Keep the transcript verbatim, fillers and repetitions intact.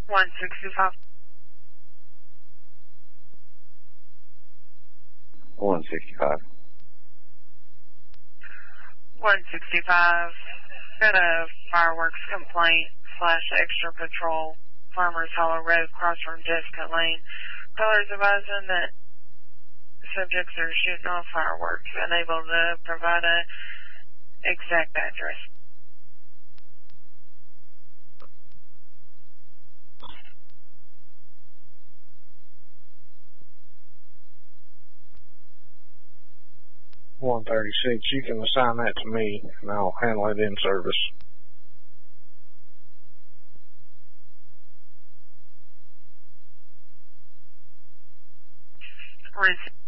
one sixty-five. one sixty-five. one sixty-five. Got a fireworks complaint slash extra patrol. Farmers Hollow Road, cross from Jessica Lane. Callers advising that subjects are shooting off fireworks. Unable to provide a exact address. one thirty-six, you can assign that to me, and I'll handle it in service. Receive.